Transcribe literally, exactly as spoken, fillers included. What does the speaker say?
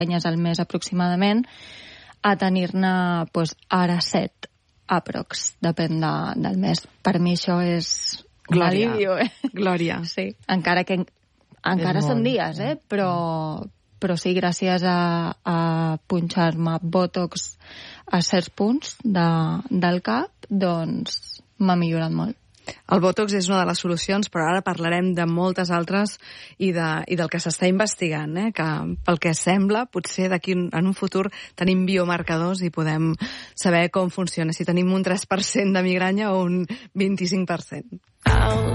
canyes al mes aproximadament, a tenir-ne pues, ara set aprox, depèn de, del mes. Per mi això és un alivio, eh? Glòria. Sí, encara que encara són dies, eh? Però, però sí, gràcies a, a punxar-me Botox a certs punts de, del cap, doncs m'ha millorat molt. El Botox és una de les solucions, però ara parlarem de moltes altres i, de, i del que s'està investigant, eh? Que pel que sembla, potser d'aquí en un futur tenim biomarcadors i podem saber com funciona, si tenim un tres per cent de migranya o un vint-i-cinc per cent.